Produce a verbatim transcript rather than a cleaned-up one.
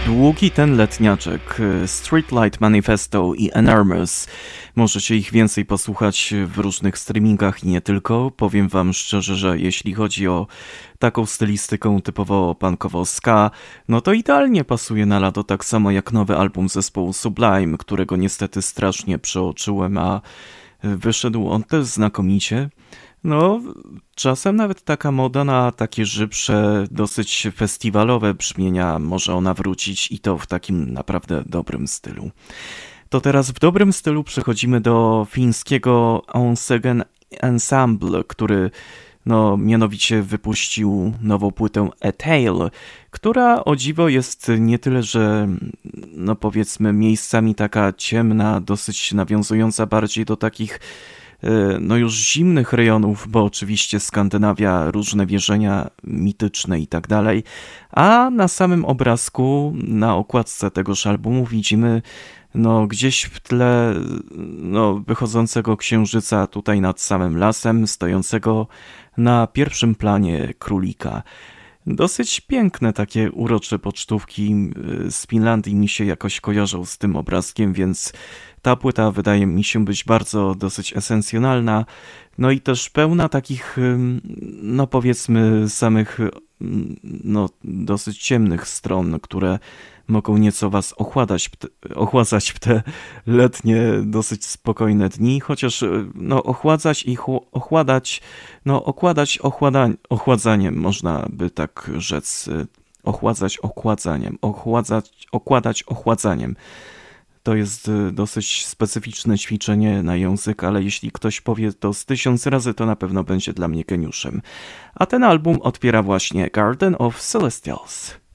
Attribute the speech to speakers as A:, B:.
A: Długi ten letniaczek, Streetlight Manifesto i Enormous. Możecie ich więcej posłuchać w różnych streamingach i nie tylko. Powiem wam szczerze, że jeśli chodzi o taką stylistyką typowo punkowo ska, no to idealnie pasuje na lato, tak samo jak nowy album zespołu Sublime, którego niestety strasznie przeoczyłem, a wyszedł on też znakomicie. No, czasem nawet taka moda na takie żywsze, dosyć festiwalowe brzmienia może ona wrócić i to w takim naprawdę dobrym stylu. To teraz w dobrym stylu przechodzimy do fińskiego Onsegan Ensemble, który no mianowicie wypuścił nową płytę A Tale, która o dziwo jest nie tyle, że no powiedzmy miejscami taka ciemna, dosyć nawiązująca bardziej do takich no już zimnych rejonów, bo oczywiście Skandynawia, różne wierzenia mityczne i tak dalej, a na samym obrazku, na okładce tegoż albumu widzimy no gdzieś w tle no, wychodzącego księżyca tutaj nad samym lasem, stojącego na pierwszym planie królika. Dosyć piękne takie urocze pocztówki z Finlandii mi się jakoś kojarzą z tym obrazkiem, więc ta płyta wydaje mi się być bardzo dosyć esencjonalna, no i też pełna takich, no powiedzmy samych, no dosyć ciemnych stron, które mogą nieco was ochładać, ochładzać w te letnie, dosyć spokojne dni, chociaż no ochładzać i ochładać, no okładać ochłada, ochładzaniem, można by tak rzec, ochładzać ochładzaniem, ochładzać, okładać ochładzaniem. To jest dosyć specyficzne ćwiczenie na język, ale jeśli ktoś powie to z tysiąc razy, to na pewno będzie dla mnie geniuszem. A ten album otwiera właśnie Garden of Celestials.